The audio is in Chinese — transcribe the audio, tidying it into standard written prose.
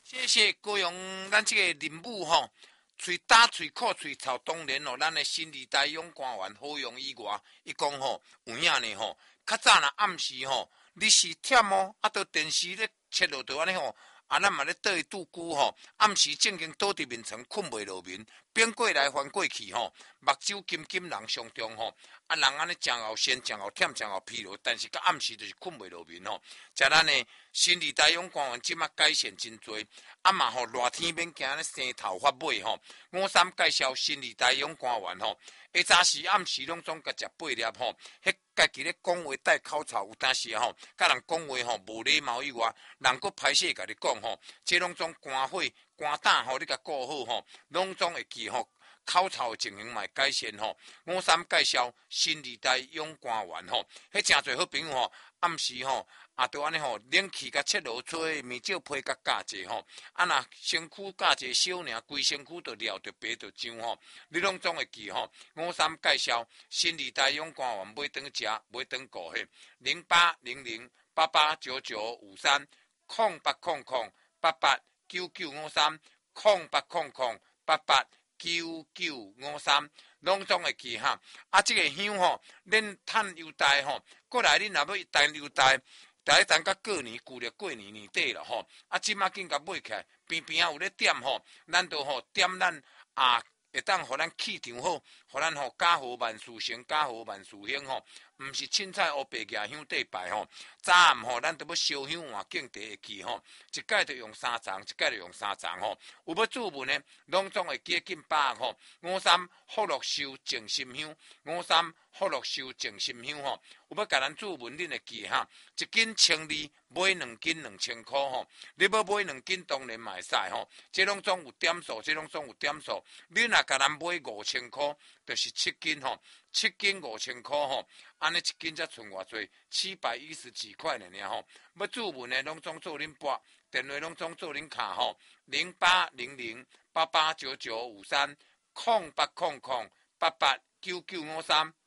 谢谢高雄咱这个任务吼，嘴打嘴靠嘴臭，当然吼，咱的新时代勇官员好用以外，伊讲吼有影呢吼，较早若暗时吼，你是忝哦，啊，到电视咧切落到安尼吼。啊，咱嘛咧倒去拄久吼，暗时正经倒伫眠床困袂落眠，变过来翻过去吼，目睭金金人上中吼，啊人安尼真后先真后忝真后疲劳，但是到暗时就是困袂落眠吼。食咱的新时代勇官员即马改善真多，啊嘛吼热天免惊咧生头发尾吼。53介绍新时代勇官员吼，下早时暗时拢总甲食8粒吼，迄家己咧讲话戴口罩，有当时吼，甲人讲话吼无礼貌以外，人佫歹势甲你讲吼，这拢总肝火、肝胆吼，你甲顾好吼，拢总会记吼。口臭的情形嘛会改善吼，53介绍新时代勇官员吼，迄诚侪好朋友吼，暗时吼啊，都安尼吼，冷气甲切落吹，面罩披甲加者吼，啊若身躯加者小尔，规身躯都撩着白着痒吼，你拢总会记吼，53介绍新时代勇官员买顿食，买顿顾迄0800889953 0800889953 0800889953，拢总会记哈。啊，这个香吼，恁趁优待吼，过来恁若要趁优待，大等到过年，旧历过年底了吼。啊，即马紧甲买起来，边边有咧点吼，咱都吼点咱啊，会当互咱气场好，互咱吼家和万事成，家和万事兴吼。毋是凊彩黑白夹香底摆吼，早暗吼，咱都要烧香换敬地会去吼，一届就用3丛，一届就用3丛吼。有要注文的，拢总会记紧把握吼。53福乐寿静心香，53福乐寿静心香吼。有要甲咱注文，恁会记哈，一斤1000字，买2斤2000块吼。你要买2斤，当然嘛会使吼。这拢总有点数，这拢总有点数。你若甲咱买5000块，就是7斤吼，7斤5000块吼。安尼一斤才剩偌济，710几块呢吼。要注文的拢总做恁拨，电话拢总做恁卡吼，0800889953 0800889953。